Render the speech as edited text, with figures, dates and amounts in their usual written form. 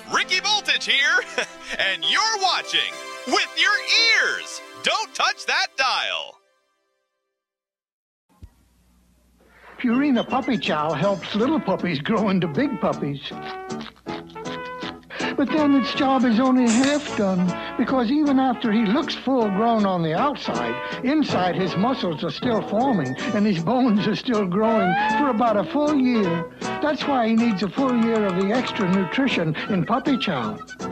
Ricky Voltage here, and you're watching with your ears. Don't touch that dial. Purina Puppy Chow helps little puppies grow into big puppies. But then its job is only half done, because even after he looks full grown on the outside, inside his muscles are still forming and his bones are still growing for about a full year. That's why he needs a full year of the extra nutrition in Puppy Chow.